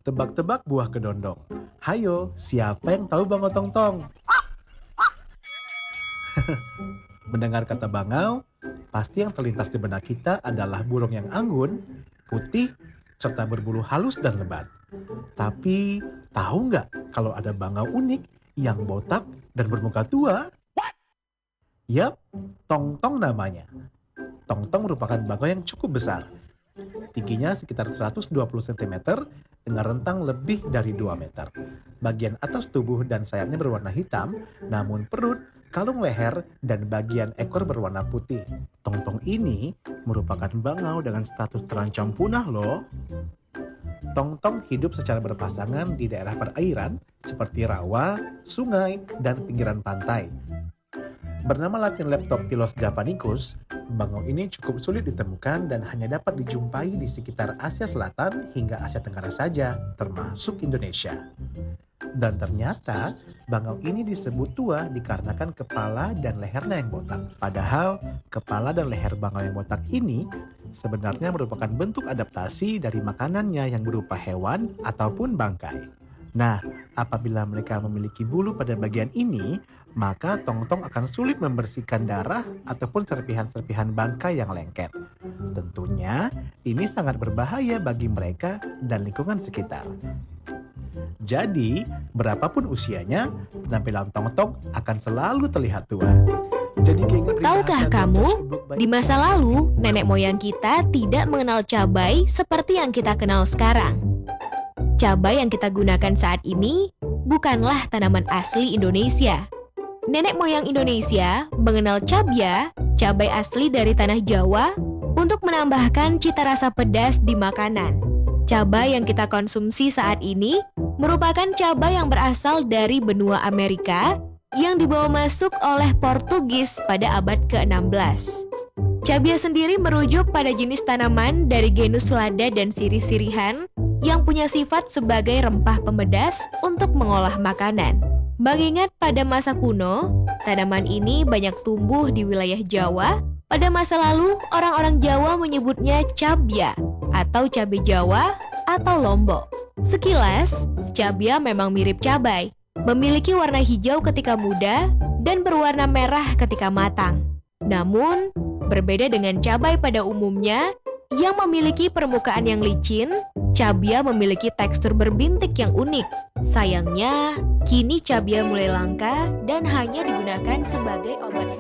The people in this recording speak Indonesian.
Tebak-tebak buah kedondong. Hayo, siapa yang tahu Bang Otong-tong? Mendengar kata bangau, pasti yang terlintas di benak kita adalah burung yang anggun, putih, serta berbulu halus dan lebat. Tapi, tahu nggak kalau ada bangau unik yang botak dan bermuka tua? Yap, tong-tong namanya. Tong-tong merupakan bangau yang cukup besar. Tingginya sekitar 120 cm dengan rentang lebih dari 2 meter. Bagian atas tubuh dan sayapnya berwarna hitam, namun perut, kalung leher, dan bagian ekor berwarna putih. Tong-tong ini merupakan bangau dengan status terancam punah loh. Tong-tong hidup secara berpasangan di daerah perairan seperti rawa, sungai, dan pinggiran pantai. Bernama Latin Leptoptilus javanicus, bangau ini cukup sulit ditemukan dan hanya dapat dijumpai di sekitar Asia Selatan hingga Asia Tenggara saja, termasuk Indonesia. Dan ternyata, bangau ini disebut tua dikarenakan kepala dan lehernya yang botak. Padahal, kepala dan leher bangau yang botak ini sebenarnya merupakan bentuk adaptasi dari makanannya yang berupa hewan ataupun bangkai. Nah, apabila mereka memiliki bulu pada bagian ini, maka tong-tong akan sulit membersihkan darah ataupun serpihan-serpihan bangkai yang lengket. Tentunya, ini sangat berbahaya bagi mereka dan lingkungan sekitar. Jadi, berapapun usianya, penampilan tong-tong akan selalu terlihat tua. Jadi, tahukah kamu, di masa lalu, nenek moyang kita tidak mengenal cabai seperti yang kita kenal sekarang. Cabai yang kita gunakan saat ini bukanlah tanaman asli Indonesia. Nenek moyang Indonesia mengenal cabia, cabai asli dari tanah Jawa, untuk menambahkan cita rasa pedas di makanan. Cabai yang kita konsumsi saat ini merupakan cabai yang berasal dari benua Amerika yang dibawa masuk oleh Portugis pada abad ke-16. Cabia sendiri merujuk pada jenis tanaman dari genus lada dan sirih-sirihan yang punya sifat sebagai rempah pemedas untuk mengolah makanan. Mengingat pada masa kuno, tanaman ini banyak tumbuh di wilayah Jawa. Pada masa lalu, orang-orang Jawa menyebutnya cabia atau cabai Jawa atau Lombok. Sekilas, cabia memang mirip cabai, memiliki warna hijau ketika muda dan berwarna merah ketika matang. Namun, berbeda dengan cabai pada umumnya yang memiliki permukaan yang licin, cabia memiliki tekstur berbintik yang unik. Sayangnya, kini cabia mulai langka dan hanya digunakan sebagai obat